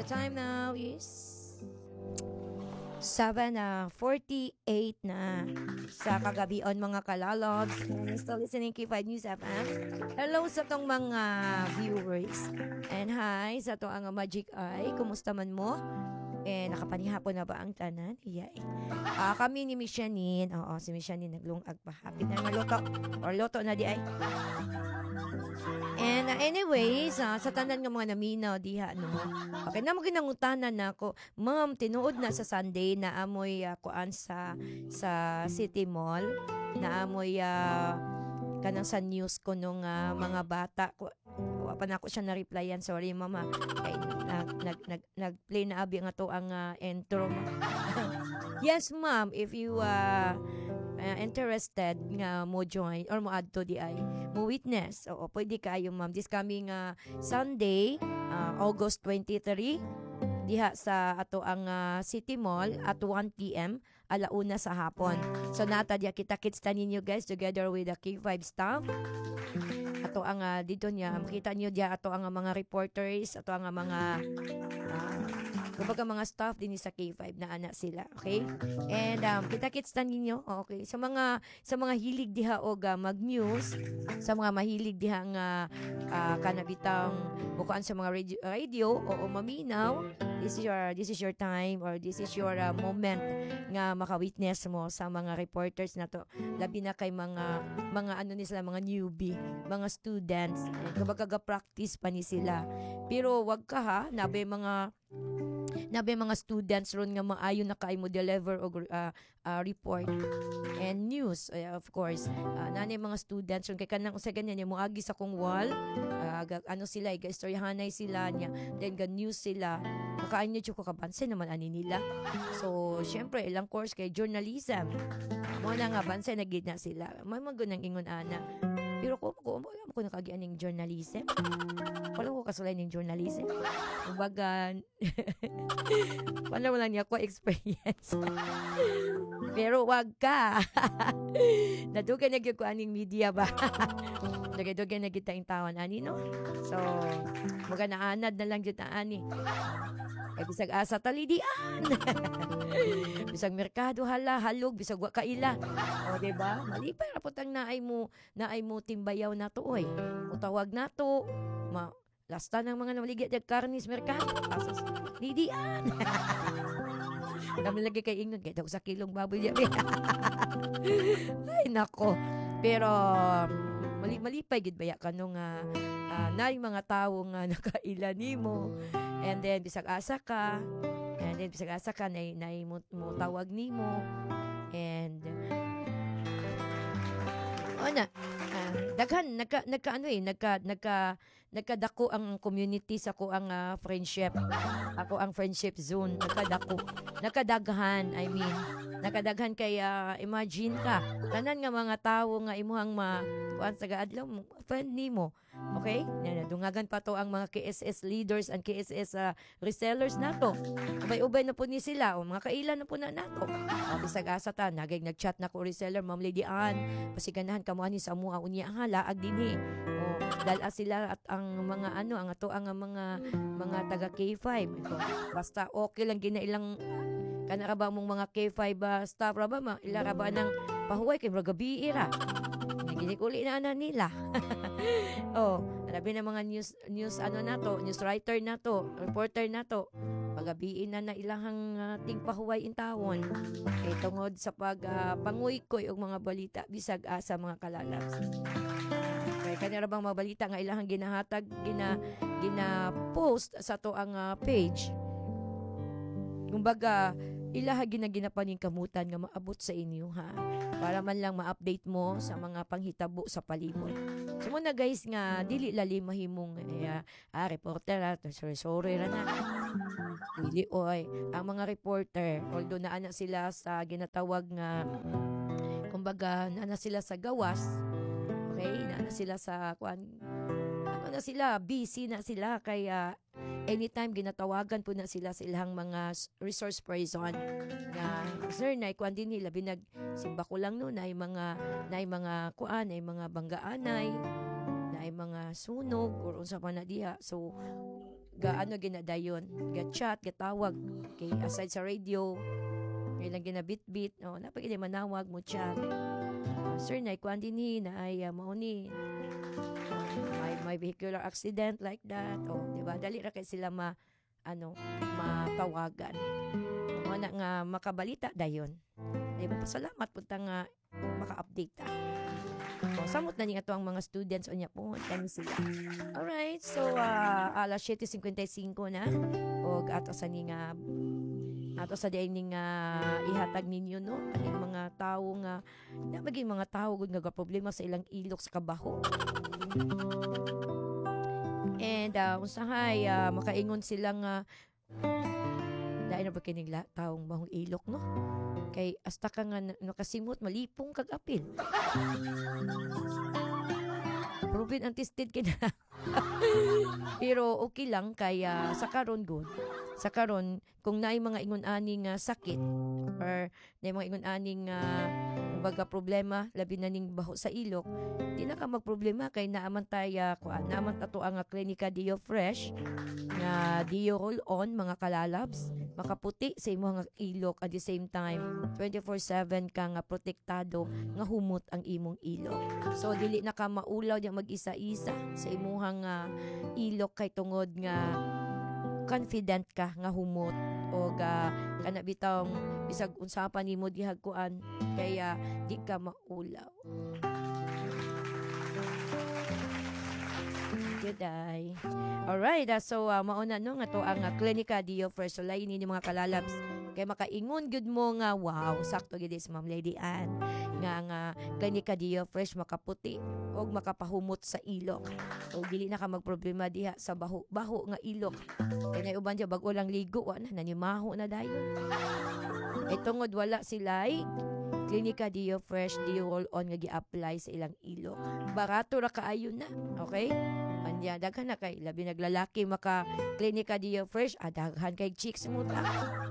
The time now is 7:48 na sa kagabion mga kalalobs. And still listening K5 News FM. Hello sa tong mga viewers. And hi sa to ang Magic Eye. Kumusta man mo? Nakapanihapon na ba ang tanan? Iyay. Kami ni Miss Janine. Oo, si Miss Janine naglungag pa. Happy na maluto. Or luto na di ay. And anyways, sa tanan nga mga naminaw diha no. Okay na mo ginangutanan na ako. Ma'am, tinuod na sa Sunday na amoy kuan sa City Mall na amoy kanang sa news ko nung mga bata ko. Wa pa na ako siya na-replyan. Sorry, mama. Kay nag-play na abi nga to ang intro. Yes, ma'am. If you interested nga mo join or mo add to di ay mo witness, oo, pwede kayo ma'am this coming Sunday, August 23 diha sa ato ang City Mall at 1 p.m. alauna sa hapon. So nata diya kita-kits ninyo guys together with the K5 staff. Ato ang dito niya makita niyo diya ato ang mga reporters, ato ang mga kumbaga mga staff din sa K5 na anak sila, okay? And kita-kits ninyo, okay? Sa mga hilig diha og mag-news, sa mga mahilig diha nga kanabitang bukaan sa mga radio o maminaw, this is your time or this is your moment nga maka-witness mo sa mga reporters na to. Labi na kay mga ano ni sila, mga newbie, mga students. Kumbaga ga-practice pa ni sila. Pero wag ka ha, nabe mga students ron nga maayo na kay mo deliver og report and news, of course. Nanay mga students ron kay kanang usa ganyan mo agi sa kong wall, ano sila istoryahanay sila niya, then ga news sila makaanyo ko kabanse naman ani nila. So syempre ilang course kay journalism mo na nga banse na gid na sila may magunang ingon ana. Pero ko nakagian ng journalism. Wala ko kasulay ng journalism. Kumbaga, wala niya ko experience. Pero wag ka. Nadugan na gyud ko aning media ba? Dugan na gyud tayong tawan ani no. So, mga naanad na lang gyud na ani. Kay bisag asa talidian. Bisag merkado halog bisag wa kaila. O diba? Malipay ra pud ang naay mo timbayaw nato oy. Utawag nato lasta ng mga namaligya dyan karnis merkado. Asas lidian. Kami lagi kay ingnon kay daw sa kilong baboy dyan. Ay nako. Pero malipay gid baya kanong naay mga tawo nga nakaila nimo. And then bisag asa ka nay mo tawag nimo. And daghan nagkadako ang community sa ko ang friendship. Ako ang friendship zone nakadaghan, I mean nakadaghan kay imagine ka tanan nga mga tawo nga imuhang kuan sa gaadlaw friend nimo, okay? Dungagan pa to ang mga KSS leaders and KSS resellers nato. Ubay-ubay na po ni sila o mga kailan na po na nato. Bisag asa ta nag-chat na ko reseller Ma'am Lady Ann, pasiganahan kamo ani sa amuha unya laag dinhi. Dala sila at ang mga ang ato ang mga taga K5. Basta okay lang ginailang kanara ba mong mga K5 staff ra ba ilara ba nang pahuway kay mga gabi ira. Ginikuli na nila. Labi na mga news nato, news writer nato, reporter nato. Pagabiin na ilahang ting pahuway intawon. Tungod sa panguy ko og mga balita bisag sa mga kalalabs. Kaya kanira bang mga balita nga ilahang ginahatag gina-post sa to ang page. Kumbaga ilaha ginapaning kamutan nga maabot sa inyo ha para man lang ma-update mo sa mga panghitabo sa palibot. So muna guys nga dili lalim mahimong reporter sorry ra na. Dili oy ang mga reporter although naana sila sa ginatawag nga kumbaga naana sila sa gawas. Okay, naana sila sa na sila busy na sila kaya anytime ginatawagan po na sila sa ilang mga resource person na sir na kuan din nila binag simba ko lang no na mga kuan ay mga banggaanay na ay mga sunog or unsa pa na diha. So gaano ginadayon, ga-chat, gatawag kay aside sa radio, ilang ginabit-bit, napag manawag mo chat. Sir, na ikuan dinhi na ay mauni. May vehicular accident like that. Di ba? Dali ra kay sila matawagan. Wala nga makabalita dayon. Di ba? Pasalamat punta nga maka-update ta. Samot na niya to ang mga students o niya po. Kami sila. Alright. So, alas 7:55 na. O ato sa dining ihatag ninyo, no? Aning mga tao nga, maging mga tao nga problema sa ilang ilok sa kabaho. And, usahay, makaingon silang dahil na ba kining taong mahong ilok, no? Kay hasta ka nga nakasimot, malipong kag-apil. Proven and tested ka na. Pero okay lang, kaya sa karon good. Sa karon, kung naay mga ingon-aning sakit or naay mga ingon-aning baga problema, labi na ning baho sa ilok, di na ka magproblema kay naaman tato ang Klinika Dio Fresh nga Dio Roll-On, mga kalalabs, makaputi sa imong ilok at the same time 24/7 ka nga protektado nga humot ang imong ilok. So dili na ka maulaw di mag-isa-isa sa imong ilok kay tungod nga confident ka nga humot o kana bitang bisag unsapan nimo dihagkuan kaya di ka maulaw. Good day. Alright, so mauna no nga to ang Klinika Dio Fresh. So lain ni mga kalalabs kay makaingon gud mo nga wow, sakto gid si Ma'am Lady Ann nga Klinika Dio Fresh makaputi og makapahumot sa ilok. O dili na ka magproblema diha sa baho nga ilok. Kay nay uban bag-o lang ligo na nanimaho na dayon. Ay tungod wala sila'y Klinika Dio Fresh Dio Roll-On nga gi-apply sa ilang ilok. Barato ra kaayo na, okay? Anya daghan na kay labi naglalaki maka Klinika Dio Fresh, daghan kay chicks mo ta.